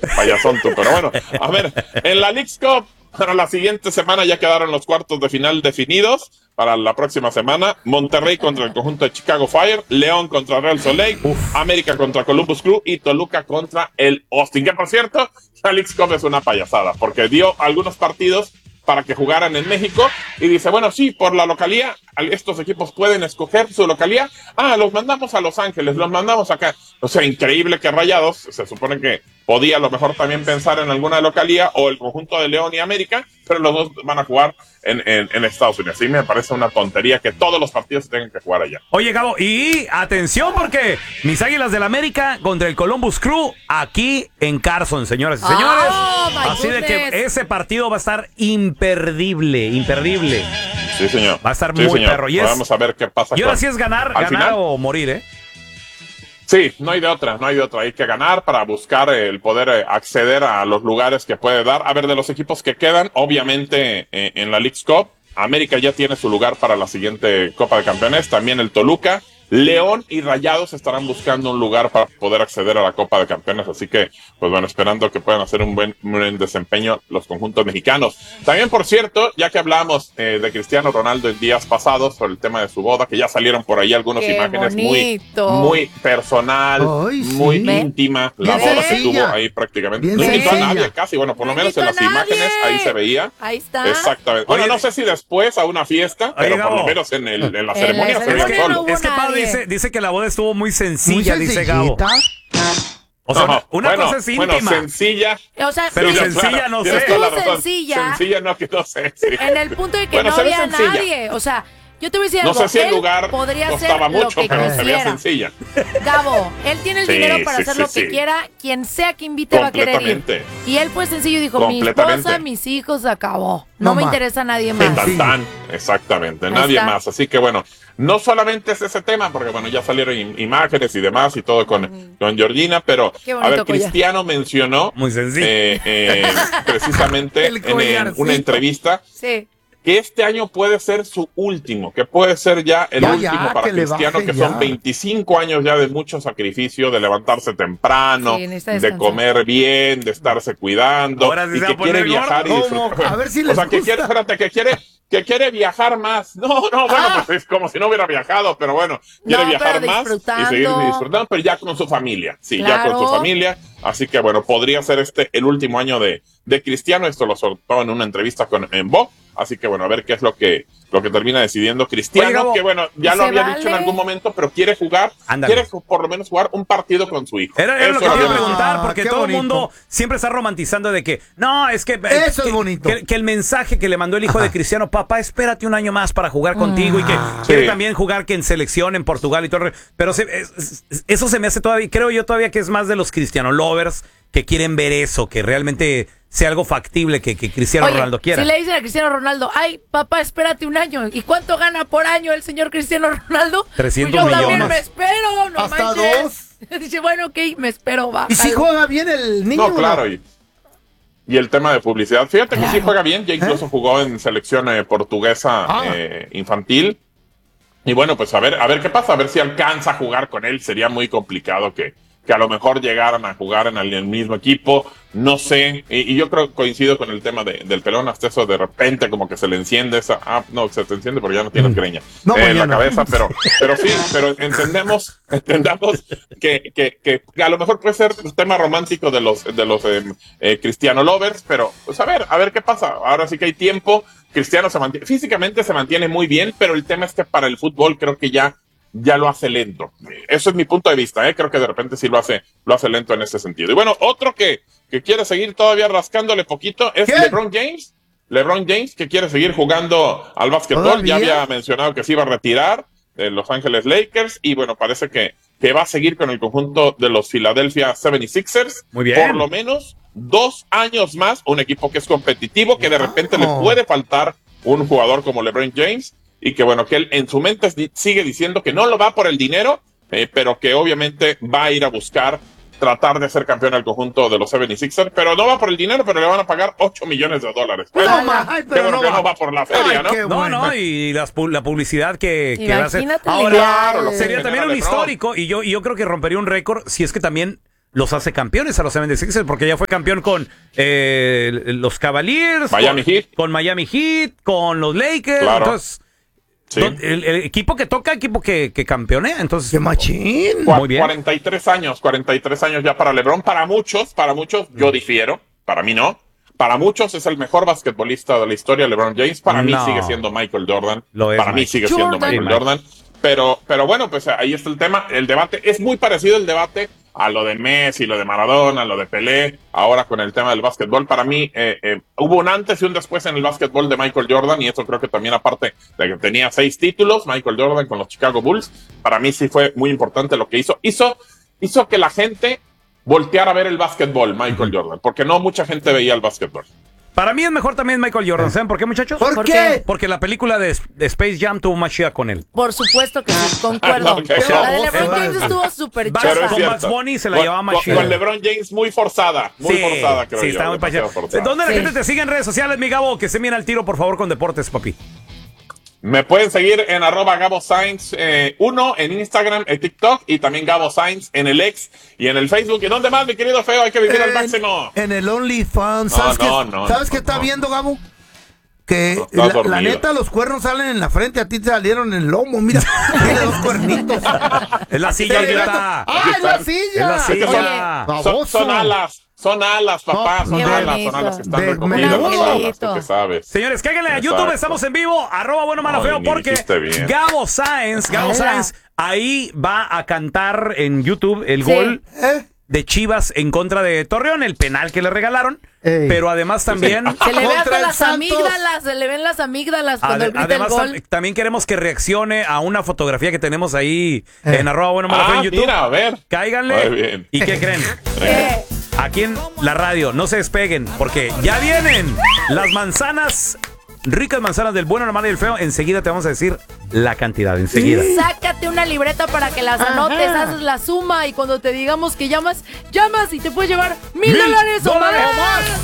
Payasón tú, pero bueno. A ver, en la Leagues Cup, para la siguiente semana ya quedaron los cuartos de final definidos. Para la próxima semana, Monterrey contra el conjunto de Chicago Fire, León contra Real Salt Lake, América contra Columbus Crew y Toluca contra el Austin. Que por cierto, la Leagues Cup es una payasada, porque dio algunos partidos para que jugaran en México y dice, bueno, sí, por la localía, estos equipos pueden escoger su localía. Los mandamos a Los Ángeles, los mandamos acá. O sea, increíble que Rayados, se supone que podía a lo mejor también pensar en alguna localía o el conjunto de León y América, pero los dos van a jugar en Estados Unidos. Sí, me parece una tontería que todos los partidos se tengan que jugar allá. Oye, Gabo, y atención porque mis Águilas del América contra el Columbus Crew aquí en Carson, señoras y señores. Así de que ese partido va a estar imperdible. Sí, señor. Va a estar muy perro. Vamos a ver qué pasa. Y ahora sí es ganar o morir, ¿eh? Sí, no hay de otra. Hay que ganar para buscar el poder acceder a los lugares que puede dar. A ver, de los equipos que quedan, obviamente en la Leagues Cup, América ya tiene su lugar para la siguiente Copa de Campeones, también el Toluca. León y Rayados estarán buscando un lugar para poder acceder a la Copa de Campeones, así que, pues bueno, esperando que puedan hacer un buen desempeño los conjuntos mexicanos. También, por cierto, ya que hablamos de Cristiano Ronaldo en días pasados sobre el tema de su boda, que ya salieron por ahí algunas imágenes muy personal, muy íntima, la boda que tuvo ahí prácticamente. No invitó a nadie casi, bueno, por lo menos en las imágenes ahí se veía. Ahí está. Exactamente. Bueno, no sé si después a una fiesta, pero por lo menos en la ceremonia se veía solo. Es que Pablo dice que la boda estuvo muy sencilla, dice Gabo. O sea, una cosa es íntima. Bueno, sencilla. O sea, pero sencilla no sé. Sencilla no que no sé. Sí. En el punto de que no había nadie. O sea, yo te voy a decir algo. No sé si el lugar podría costaba ser mucho, lo que pero se veía sencilla. Gabo, él tiene el dinero para hacer lo que quiera. Quien sea que invite va a querer ir. Y él pues sencillo dijo, mi esposa, mis hijos, se acabó. No me interesa nadie más. Exactamente, nadie más. Así que bueno, no solamente es ese tema, porque bueno, ya salieron imágenes y demás y todo con Georgina, pero a ver, Cristiano mencionó muy sencillo. Precisamente en una entrevista que este año puede ser su último, que puede ser ya el último para Cristiano, que son 25 años ya de mucho sacrificio, de levantarse temprano, de comer bien, de estarse cuidando, y que quiere viajar y disfrutar. A ver si les gusta. Que quiere viajar más. No, bueno, pues es como si no hubiera viajado, pero bueno, quiere viajar más y seguir disfrutando, pero ya con su familia. Sí, ya con su familia. Así que bueno, podría ser el último año de Cristiano. Esto lo soltó en una entrevista en Vogue. Así que bueno, a ver qué es lo que termina decidiendo Cristiano. Oye, Gabo, que bueno, ya lo había dicho en algún momento, pero quiere jugar, quiere por lo menos jugar un partido con su hijo. Era lo que quería preguntar, porque todo el mundo siempre está romantizando de que, no, es que eso es bonito. Que el mensaje que le mandó el hijo de Cristiano, papá, espérate un año más para jugar contigo, y que quiere también jugar que en selección en Portugal y todo. Pero eso se me hace todavía, creo yo todavía que es más de los Cristiano lovers que quieren ver eso, que realmente sea algo factible que Cristiano Ronaldo quiera. Si le dicen a Cristiano Ronaldo, ay, papá, espérate un año. ¿Y cuánto gana por año el señor Cristiano Ronaldo? 300 millones. Yo también me espero, no hasta manches. Dice, bueno, ok, me espero, va. ¿Y si juega bien el niño? No, claro. Y el tema de publicidad. Fíjate que sí juega bien. Ya incluso jugó en selección portuguesa infantil. Y bueno, pues a ver qué pasa. A ver si alcanza a jugar con él. Sería muy complicado que a lo mejor llegaran a jugar en el mismo equipo, no sé, y yo creo coincido con el tema del pelón, hasta eso de repente como que se le enciende no, se te enciende porque ya no tienes greña en la cabeza, pero sí, pero entendamos que a lo mejor puede ser un tema romántico de los Cristiano lovers, pero pues a ver qué pasa, ahora sí que hay tiempo. Cristiano físicamente se mantiene muy bien, pero el tema es que para el fútbol creo que ya lo hace lento. Eso es mi punto de vista, creo que de repente sí lo hace lento en ese sentido. Y bueno, otro que quiere seguir todavía rascándole poquito es LeBron James. LeBron James, que quiere seguir jugando al básquetbol. Ya había mencionado que se iba a retirar de Los Ángeles Lakers y bueno, parece que va a seguir con el conjunto de los Philadelphia 76ers. Muy bien. Por lo menos 2 años más, un equipo que es competitivo, que de repente le puede faltar un jugador como LeBron James. Y que bueno, que él en su mente sigue diciendo que no lo va por el dinero, pero que obviamente va a ir a buscar tratar de ser campeón al conjunto de los 76ers, pero no va por el dinero, pero le van a pagar $8 millones. Bueno, pero no va por la feria, ¿no? No, y la publicidad que va a hacer. Ahora, sería también un histórico, y yo creo que rompería un récord si es que también los hace campeones a los 76ers, porque ya fue campeón con los Cavaliers, Miami Heat. Con Miami Heat, con los Lakers. Claro. Entonces, sí. El equipo que toca, equipo que campeonea. Entonces, ¡qué machín! Muy bien. 43 años ya para LeBron. Para muchos, yo difiero. Para mí no. Para muchos es el mejor basquetbolista de la historia, LeBron James. Para mí sigue siendo Michael Jordan. Para mí sigue siendo Michael Jordan. Pero bueno, pues ahí está el tema. El debate es muy parecido el debate a lo de Messi, lo de Maradona, lo de Pelé. Ahora con el tema del básquetbol, para mí hubo un antes y un después en el básquetbol de Michael Jordan, y eso creo que también, aparte de que tenía 6 títulos, Michael Jordan con los Chicago Bulls, para mí sí fue muy importante lo que hizo. Hizo que la gente volteara a ver el básquetbol, Michael Jordan, porque no mucha gente veía el básquetbol. Para mí es mejor también Michael Jordan. ¿Saben por qué, muchachos? ¿Por qué? Porque la película de Space Jam tuvo más chida con él. Por supuesto que sí, concuerdo. La de LeBron James estuvo súper chida. Con Bugs Bunny se la llevaba más chida. Con LeBron James muy forzada. Muy forzada, creo yo. Sí, está muy pachada. ¿Dónde la gente te sigue en redes sociales, mi Gabo? Que se mira al tiro, por favor, con deportes, papi. Me pueden seguir en @GaboSainz1 en Instagram, en TikTok, y también Gabo Sainz en el X y en el Facebook. ¿Y dónde más, mi querido Feo? Hay que vivir al máximo. En el OnlyFans. ¿Sabes qué está viendo, Gabo? Que la neta, los cuernos salen en la frente, a ti te salieron en el lomo. Mira, tiene 2 cuernitos. Es la silla, idiota. ¡Es la silla! Es la silla. Son alas. Son alas, papá, son alas que están recogidas, que sabes. Señores, cáiganle a YouTube, estamos en vivo, @buenomalofeo, porque Gabo Sainz ahí va a cantar en YouTube el gol de Chivas en contra de Torreón, el penal que le regalaron, pero además también... Se le ven hasta las amígdalas, se le ven las amígdalas cuando él grita el gol. También queremos que reaccione a una fotografía que tenemos ahí en @buenomalofeo en YouTube. Mira, a ver. Cáiganle. Muy bien. ¿Y qué creen? Aquí en la radio, no se despeguen, porque ya vienen las manzanas, ricas manzanas del bueno, la mala y el feo. Enseguida te vamos a decir la cantidad, enseguida. Sácate una libreta para que las anotes, haces la suma, y cuando te digamos que llamas y te puedes llevar $1,000 o más.